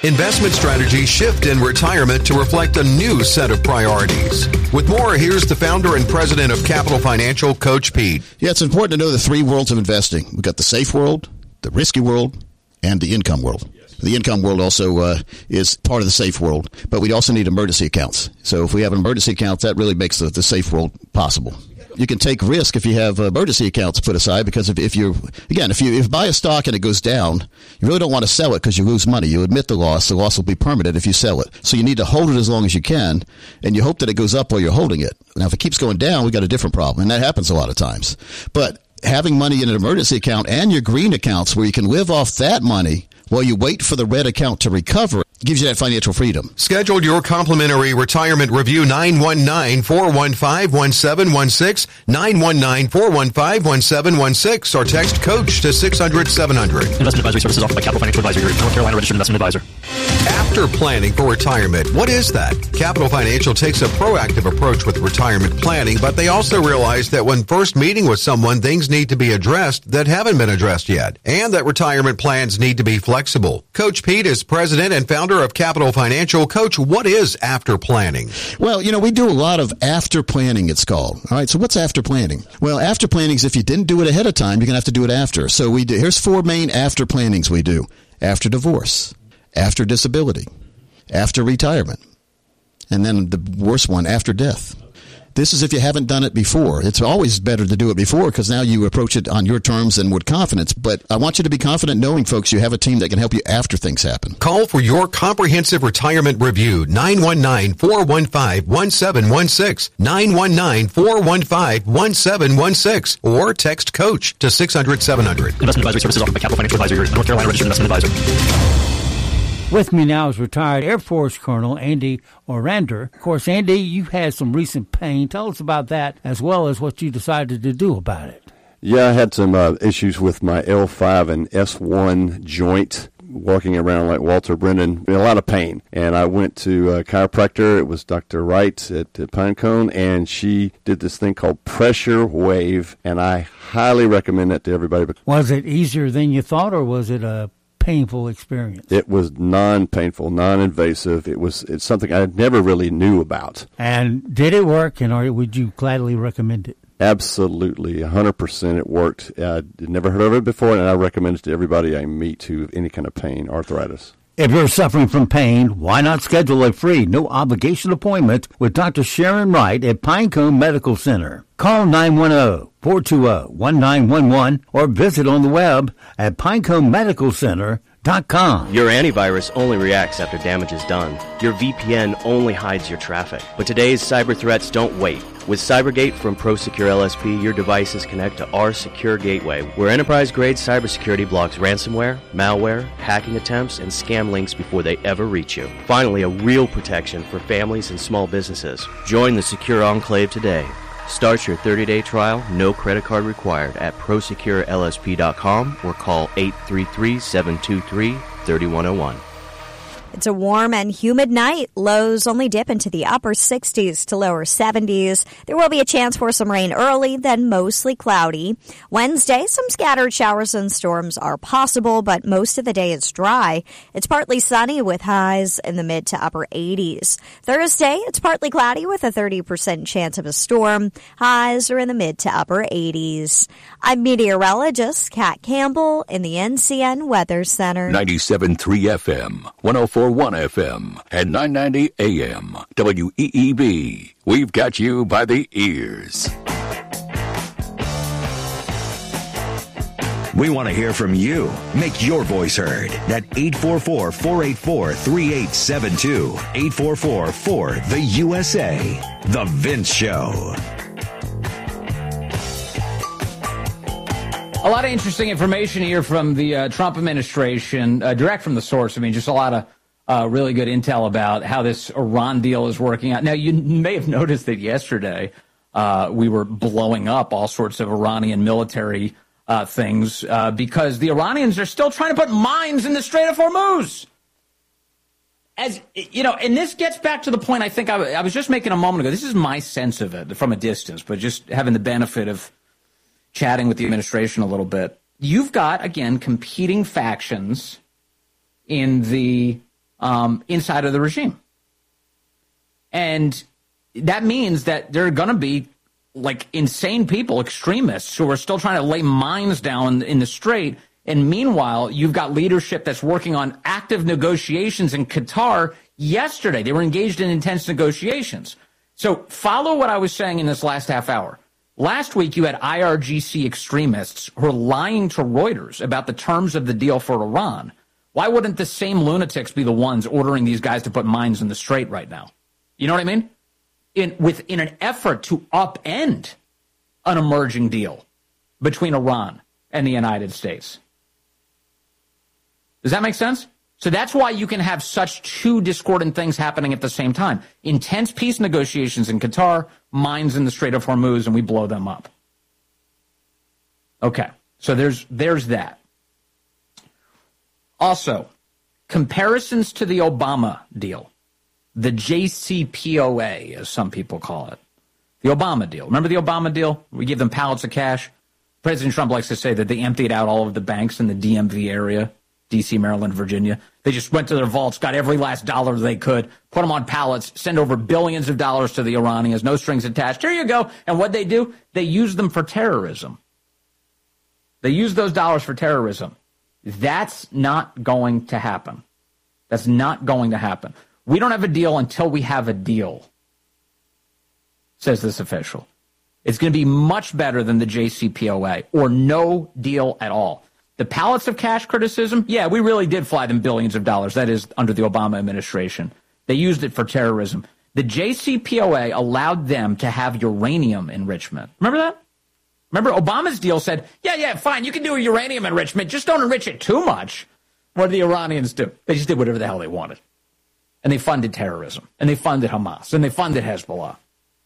Investment strategies shift in retirement to reflect a new set of priorities. With more, here's the founder and president of Capital Financial, Coach Pete. Yeah, it's important to know the three worlds of investing. We've got the safe world, the risky world, and the income world. The income world also is part of the safe world, but we also need emergency accounts. So if we have an emergency account, that really makes the safe world possible. You can take risk if you have emergency accounts put aside, because if you buy a stock and it goes down, you really don't want to sell it because you lose money. You admit the loss will be permanent if you sell it. So you need to hold it as long as you can, and you hope that it goes up while you're holding it. Now, if it keeps going down, we got a different problem, and that happens a lot of times. But having money in an emergency account and your green accounts where you can live off that money while you wait for the red account to recover gives you that financial freedom. Schedule your complimentary retirement review, 919-415-1716, 919-415-1716, or text COACH to 600-700. Investment advisory services offered by Capital Financial Advisory Group, North Carolina registered investment advisor. After planning for retirement, what is that? Capital Financial takes a proactive approach with retirement planning, but they also realize that when first meeting with someone, things need to be addressed that haven't been addressed yet, and that retirement plans need to be flexible. Coach Pete is president and founder of Capital Financial. Coach, what is after planning? Well, we do a lot of after planning, it's called. All right, so what's after planning? Well, after planning is if you didn't do it ahead of time, you're going to have to do it after. So here's four main after plannings we do. After divorce, after disability, after retirement, and then the worst one, after death. This is if you haven't done it before. It's always better to do it before because now you approach it on your terms and with confidence. But I want you to be confident knowing, folks, you have a team that can help you after things happen. Call for your comprehensive retirement review, 919-415-1716, 919-415-1716, or text COACH to 600-700. Investment advisory services offered by Capital Financial Advisory Group, North Carolina registered investment advisor. With me now is retired Air Force Colonel Andy Orander. Of course, Andy, you've had some recent pain. Tell us about that as well as what you decided to do about it. Yeah, I had some issues with my L5 and S1 joint, walking around like Walter Brennan, in a lot of pain. And I went to a chiropractor. It was Dr. Wright at Pinecone, and she did this thing called Pressure Wave, and I highly recommend that to everybody. Was it easier than you thought, or was it a painful experience? It was non-painful, non-invasive. It's something I never really knew about. And did it work, and would you gladly recommend it? Absolutely, 100% it worked. I'd never heard of it before, and I recommend it to everybody I meet who have any kind of pain, arthritis. If you're suffering from pain, why not schedule a free, no-obligation appointment with Dr. Sharon Wright at Pinecone Medical Center? Call 910-420-1911 or visit on the web at pineconemedicalcenter.com. Your antivirus only reacts after damage is done. Your VPN only hides your traffic. But today's cyber threats don't wait. With CyberGate from ProSecure LSP, your devices connect to our secure gateway, where enterprise-grade cybersecurity blocks ransomware, malware, hacking attempts, and scam links before they ever reach you. Finally, a real protection for families and small businesses. Join the Secure Enclave today. Start your 30-day trial, no credit card required, at ProSecureLSP.com or call 833-723-3101. It's a warm and humid night. Lows only dip into the upper 60s to lower 70s. There will be a chance for some rain early, then mostly cloudy. Wednesday, some scattered showers and storms are possible, but most of the day is dry. It's partly sunny with highs in the mid to upper 80s. Thursday, it's partly cloudy with a 30% chance of a storm. Highs are in the mid to upper 80s. I'm meteorologist Kat Campbell in the NCN Weather Center. 97.3 FM, 104.1 FM, and 990 AM. WEEB. We've got you by the ears. We want to hear from you. Make your voice heard at 844-484-3872. 844-4-THE-USA. The Vince Show. A lot of interesting information here from the Trump administration, direct from the source. I mean, just a lot of really good intel about how this Iran deal is working out. Now, you may have noticed that yesterday we were blowing up all sorts of Iranian military things because the Iranians are still trying to put mines in the Strait of Hormuz. As you know, and this gets back to the point I think I was just making a moment ago. This is my sense of it from a distance, but just having the benefit of chatting with the administration a little bit. You've got, again, competing factions in the inside of the regime. And that means that there are going to be like insane people, extremists, who are still trying to lay mines down in the Strait. And meanwhile, you've got leadership that's working on active negotiations in Qatar. Yesterday, they were engaged in intense negotiations. So follow what I was saying in this last half hour. Last week, you had IRGC extremists who are lying to Reuters about the terms of the deal for Iran. Why wouldn't the same lunatics be the ones ordering these guys to put mines in the Strait right now? You know what I mean? In an effort to upend an emerging deal between Iran and the United States. Does that make sense? So that's why you can have such two discordant things happening at the same time. Intense peace negotiations in Qatar, mines in the Strait of Hormuz, and we blow them up. Okay, so there's that. Also, comparisons to the Obama deal. The JCPOA, as some people call it. The Obama deal. Remember the Obama deal? We give them pallets of cash. President Trump likes to say that they emptied out all of the banks in the DMV area, D.C., Maryland, Virginia. They just went to their vaults, got every last dollar they could, put them on pallets, send over billions of dollars to the Iranians, no strings attached. Here you go. And what they do? They use them for terrorism. They use those dollars for terrorism. That's not going to happen. That's not going to happen. We don't have a deal until we have a deal, says this official. It's going to be much better than the JCPOA, or no deal at all. The pallets of cash criticism, yeah, we really did fly them billions of dollars. That is under the Obama administration. They used it for terrorism. The JCPOA allowed them to have uranium enrichment. Remember that? Remember Obama's deal said, yeah, fine, you can do uranium enrichment, just don't enrich it too much. What did the Iranians do? They just did whatever the hell they wanted. And they funded terrorism, and they funded Hamas, and they funded Hezbollah.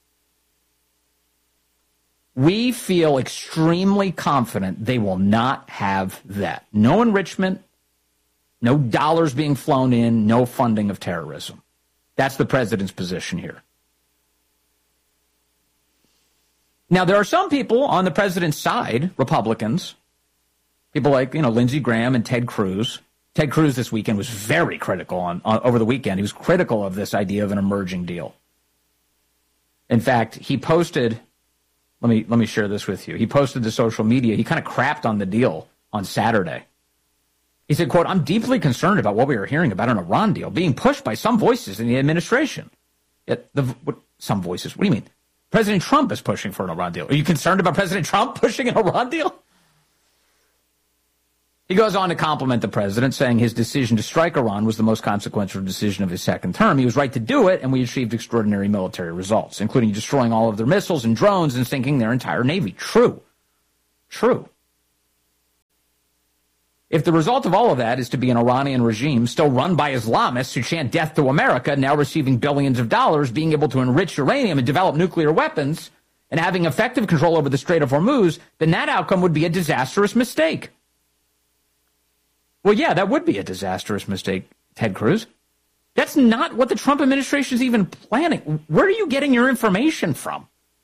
We feel extremely confident they will not have that. No enrichment, no dollars being flown in, no funding of terrorism. That's the president's position here. Now, there are some people on the president's side, Republicans, people like, Lindsey Graham and Ted Cruz. Ted Cruz this weekend was very critical over the weekend. He was critical of this idea of an emerging deal. In fact, he posted, let me share this with you. He posted to social media. He kind of crapped on the deal on Saturday. He said, quote, "I'm deeply concerned about what we are hearing about an Iran deal being pushed by some voices in the administration." Some voices? What do you mean? President Trump is pushing for an Iran deal. Are you concerned about President Trump pushing an Iran deal? He goes on to compliment the president, saying his decision to strike Iran was the most consequential decision of his second term. He was right to do it, and we achieved extraordinary military results, including destroying all of their missiles and drones and sinking their entire navy. True. If the result of all of that is to be an Iranian regime still run by Islamists who chant death to America, now receiving billions of dollars, being able to enrich uranium and develop nuclear weapons, and having effective control over the Strait of Hormuz, then that outcome would be a disastrous mistake. Well, yeah, that would be a disastrous mistake, Ted Cruz. That's not what the Trump administration is even planning. Where are you getting your information from?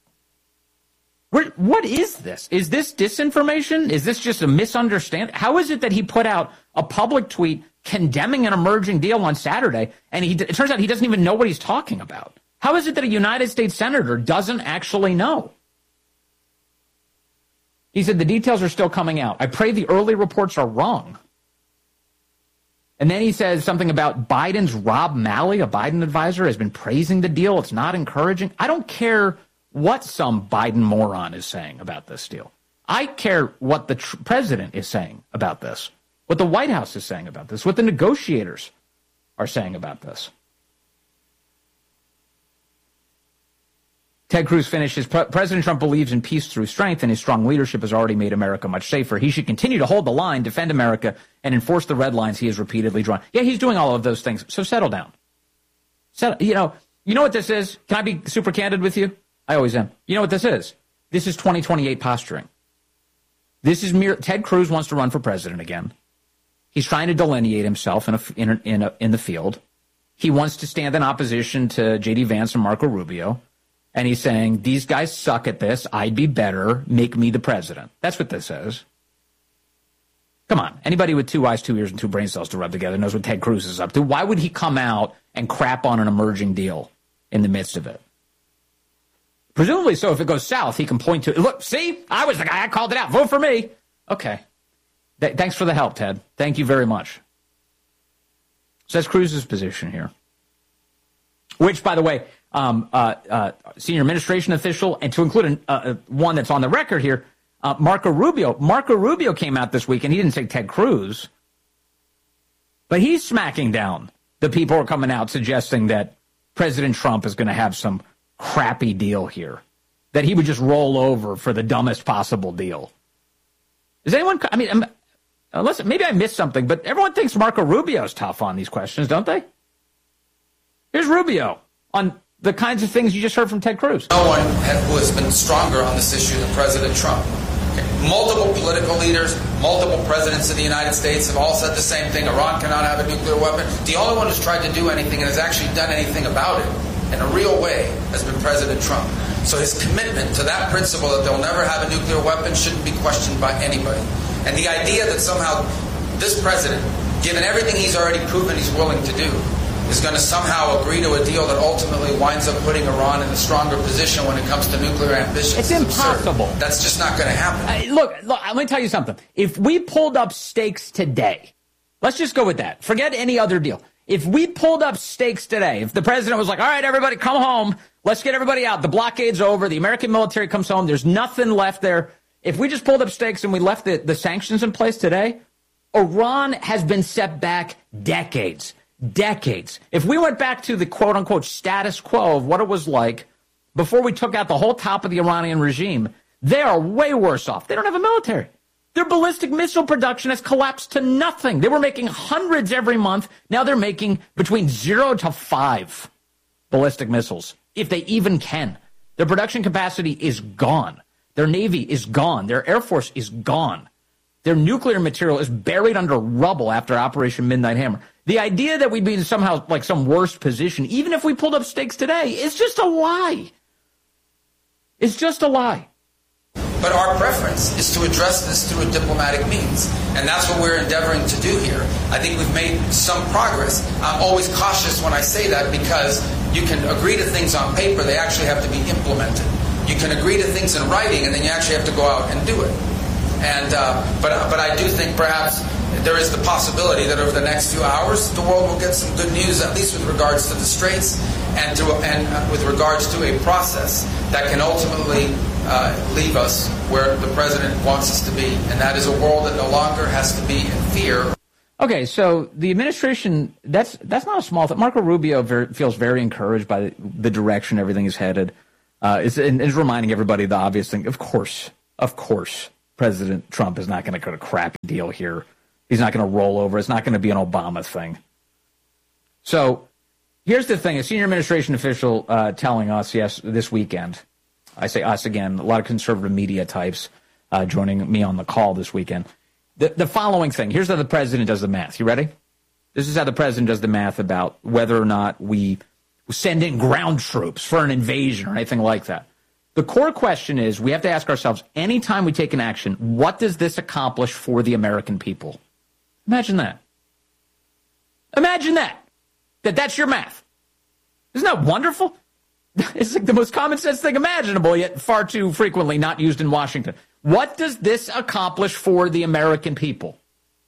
What is this? Is this disinformation? Is this just a misunderstanding? How is it that he put out a public tweet condemning an emerging deal on Saturday, and it turns out he doesn't even know what he's talking about? How is it that a United States senator doesn't actually know? He said the details are still coming out. I pray the early reports are wrong. And then he says something about Biden's Rob Malley, a Biden advisor, has been praising the deal. It's not encouraging. I don't care what some Biden moron is saying about this deal. I care what the president is saying about this, what the White House is saying about this, what the negotiators are saying about this. Ted Cruz finishes, President Trump believes in peace through strength, and his strong leadership has already made America much safer. He should continue to hold the line, defend America, and enforce the red lines he has repeatedly drawn. Yeah, he's doing all of those things, so settle down. You know what this is? Can I be super candid with you? I always am. You know what this is? This is 2028 posturing. This is Ted Cruz wants to run for president again. He's trying to delineate himself in the field. He wants to stand in opposition to J.D. Vance and Marco Rubio. And he's saying, these guys suck at this. I'd be better. Make me the president. That's what this is. Come on. Anybody with 2 eyes, 2 ears, and 2 brain cells to rub together knows what Ted Cruz is up to. Why would he come out and crap on an emerging deal in the midst of it? Presumably so if it goes south, he can point to it. Look, see? I was the guy. I called it out. Vote for me. Okay. Thanks for the help, Ted. Thank you very much. So that's Cruz's position here. Which, by the way, senior administration official, and to include one that's on the record here, Marco Rubio. Marco Rubio came out this week, and he didn't say Ted Cruz, but he's smacking down the people who are coming out suggesting that President Trump is going to have some crappy deal here, that he would just roll over for the dumbest possible deal. Is anyone, I mean, unless maybe I missed something, but everyone thinks Marco Rubio's tough on these questions, don't they? Here's Rubio on the kinds of things you just heard from Ted Cruz. No one who has been stronger on this issue than President Trump. Okay. Multiple political leaders, multiple presidents of the United States have all said the same thing. Iran cannot have a nuclear weapon. The only one who's tried to do anything and has actually done anything about it in a real way has been President Trump. So his commitment to that principle that they'll never have a nuclear weapon shouldn't be questioned by anybody. And the idea that somehow this president, given everything he's already proven he's willing to do, is going to somehow agree to a deal that ultimately winds up putting Iran in a stronger position when it comes to nuclear ambitions. It's impossible. Absurd. That's just not going to happen. Look, let me tell you something. If we pulled up stakes today, let's just go with that. Forget any other deal. If we pulled up stakes today, if the president was like, all right, everybody come home, let's get everybody out. The blockade's over. The American military comes home. There's nothing left there. If we just pulled up stakes and we left the sanctions in place today, Iran has been set back decades. If we went back to the quote-unquote status quo of what it was like before we took out the whole top of the Iranian regime, they are way worse off. They don't have a military. Their ballistic missile production has collapsed to nothing. They were making hundreds every month. Now they're making between 0 to 5 ballistic missiles, if they even can. Their production capacity is gone. Their Navy is gone. Their Air Force is gone. Their nuclear material is buried under rubble after Operation Midnight Hammer. The idea that we'd be in somehow like some worse position, even if we pulled up stakes today, is just a lie. It's just a lie. But our preference is to address this through a diplomatic means. And that's what we're endeavoring to do here. I think we've made some progress. I'm always cautious when I say that because you can agree to things on paper. They actually have to be implemented. You can agree to things in writing, and then you actually have to go out and do it. And but I do think perhaps there is the possibility that over the next few hours, the world will get some good news, at least with regards to the Straits and with regards to a process that can ultimately leave us where the president wants us to be, and that is a world that no longer has to be in fear. Okay, so the administration, that's not a small thing. Marco Rubio feels very encouraged by the direction everything is headed. Is reminding everybody the obvious thing. Of course, President Trump is not going to get a crappy deal here. He's not going to roll over. It's not going to be an Obama thing. So here's the thing. A senior administration official telling us, this weekend, I say us again, a lot of conservative media types joining me on the call this weekend. The following thing. Here's how the president does the math. You ready? This is how the president does the math about whether or not we send in ground troops for an invasion or anything like that. The core question is, we have to ask ourselves, anytime we take an action, what does this accomplish for the American people? Imagine that. Imagine that. That's your math. Isn't that wonderful? It's like the most common sense thing imaginable, yet far too frequently not used in Washington. What does this accomplish for the American people?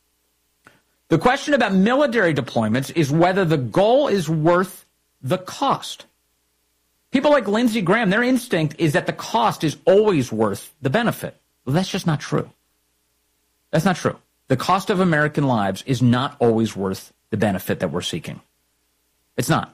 The question about military deployments is whether the goal is worth the cost. People like Lindsey Graham, their instinct is that the cost is always worth the benefit. Well, that's just not true. That's not true. The cost of American lives is not always worth the benefit that we're seeking. It's not.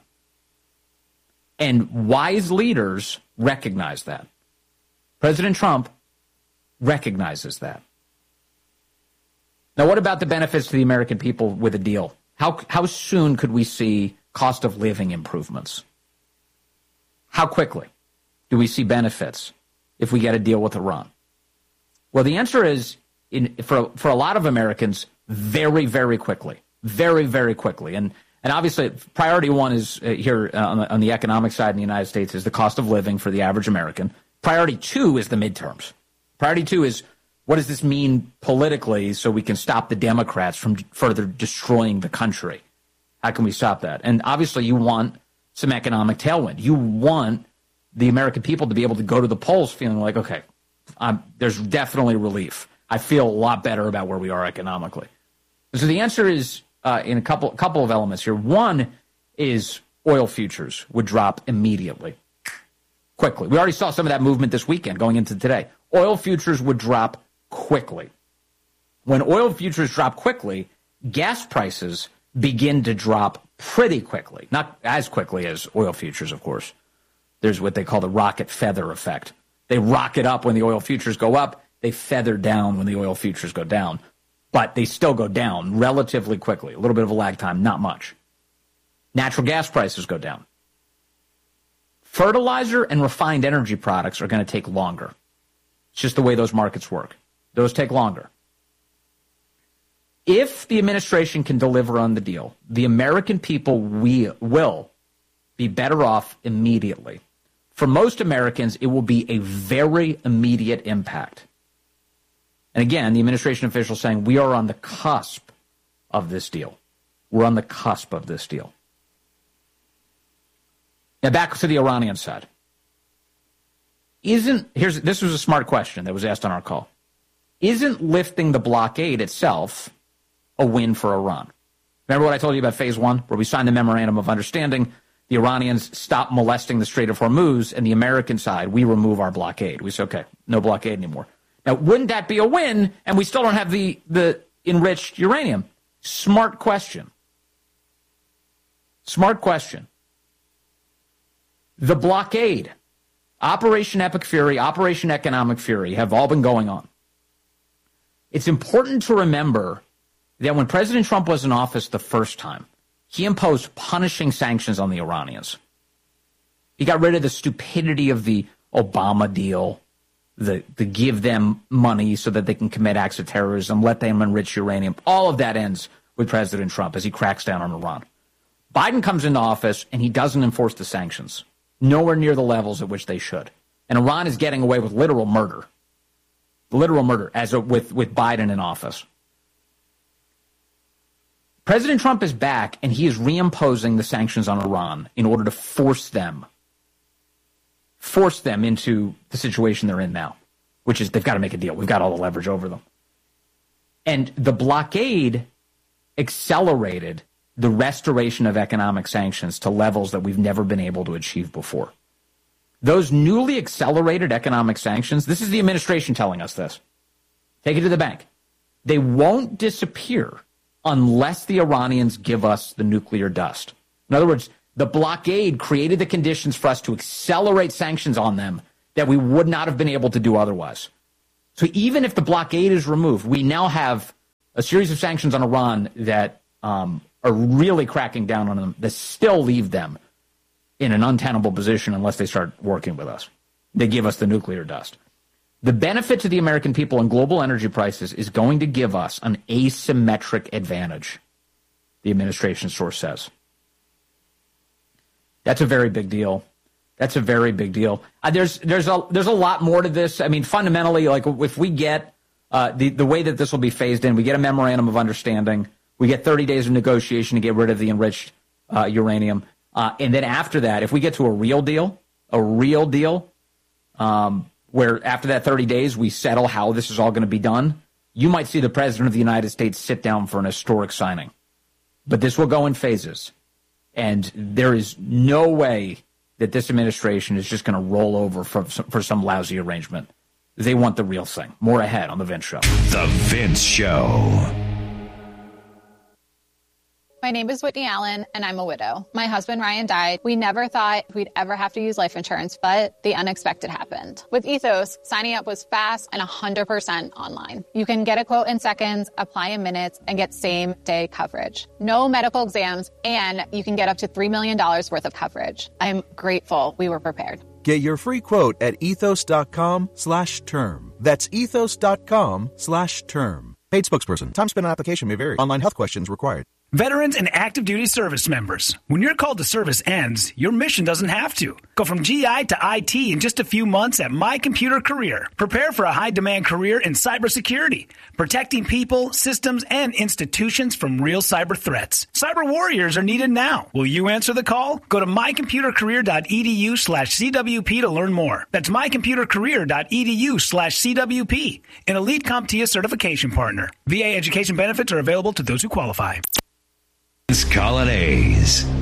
And wise leaders recognize that. President Trump recognizes that. Now, what about the benefits to the American people with a deal? How soon could we see cost of living improvements? How quickly do we see benefits if we get a deal with Iran? Well, the answer is, for a lot of Americans, very, very quickly. Very, very quickly. And obviously, priority one is here on the economic side in the United States is the cost of living for the average American. Priority two is the midterms. Priority two is What does this mean politically so we can stop the Democrats from further destroying the country? How can we stop that? And obviously you want some economic tailwind. You want the American people to be able to go to the polls feeling like, okay, there's definitely relief. I feel a lot better about where we are economically. So the answer is in a couple of elements here. One is oil futures would drop immediately, quickly. We already saw some of that movement this weekend going into today. Oil futures would drop quickly. When oil futures drop quickly, gas prices begin to drop pretty quickly. Not as quickly as oil futures, of course. There's what they call the rocket feather effect. They rocket up when the oil futures go up. They feather down when the oil futures go down. But they still go down relatively quickly. A little bit of a lag time, not much. Natural gas prices go down. Fertilizer and refined energy products are going to take longer. It's just the way those markets work. Those take longer. If the administration can deliver on the deal, the American people will be better off immediately. For most Americans, it will be a very immediate impact. And again, the administration officials saying we are on the cusp of this deal. We're on the cusp of this deal. Now back to the Iranian side. This was a smart question that was asked on our call. Isn't lifting the blockade itself a win for Iran? Remember what I told you about phase one, where we signed the memorandum of understanding, the Iranians stop molesting the Strait of Hormuz, and the American side, we remove our blockade. We say, okay, no blockade anymore. Now, wouldn't that be a win, and we still don't have the enriched uranium? Smart question. Smart question. The blockade, Operation Epic Fury, Operation Economic Fury have all been going on. It's important to remember that when President Trump was in office the first time, he imposed punishing sanctions on the Iranians. He got rid of the stupidity of the Obama deal, the give them money so that they can commit acts of terrorism, let them enrich uranium. All of that ends with President Trump as he cracks down on Iran. Biden comes into office and he doesn't enforce the sanctions, nowhere near the levels at which they should. And Iran is getting away with literal murder with Biden in office. President Trump is back, and he is reimposing the sanctions on Iran in order to force them into the situation they're in now, which is they've got to make a deal. We've got all the leverage over them. And the blockade accelerated the restoration of economic sanctions to levels that we've never been able to achieve before. Those newly accelerated economic sanctions, this is the administration telling us this. Take it to the bank. They won't disappear unless the Iranians give us the nuclear dust. In other words, the blockade created the conditions for us to accelerate sanctions on them that we would not have been able to do otherwise. So even if the blockade is removed, we now have a series of sanctions on Iran that are really cracking down on them that still leave them in an untenable position unless they start working with us. They give us the nuclear dust. The benefit to the American people and global energy prices is going to give us an asymmetric advantage, the administration source says. That's a very big deal. That's a very big deal. There's a lot more to this. I mean, fundamentally, like if we get the way that this will be phased in, we get a memorandum of understanding, we get 30 days of negotiation to get rid of the enriched uranium, and then after that, if we get to a real deal, where after that 30 days we settle how this is all going to be done, you might see the President of the United States sit down for an historic signing. But this will go in phases. And there is no way that this administration is just going to roll over for some lousy arrangement. They want the real thing. More ahead on The Vince Show. The Vince Show. My name is Whitney Allen, and I'm a widow. My husband, Ryan, died. We never thought we'd ever have to use life insurance, but the unexpected happened. With Ethos, signing up was fast and 100% online. You can get a quote in seconds, apply in minutes, and get same-day coverage. No medical exams, and you can get up to $3 million worth of coverage. I'm grateful we were prepared. Get your free quote at ethos.com/term. That's ethos.com/term. Paid spokesperson. Time spent on application may vary. Online health questions required. Veterans and active duty service members, when your call to service ends, your mission doesn't have to. Go from GI to IT in just a few months at My Computer Career. Prepare for a high-demand career in cybersecurity, protecting people, systems, and institutions from real cyber threats. Cyber warriors are needed now. Will you answer the call? Go to mycomputercareer.edu/CWP to learn more. That's mycomputercareer.edu/CWP, an elite CompTIA certification partner. VA education benefits are available to those who qualify. Call it A's.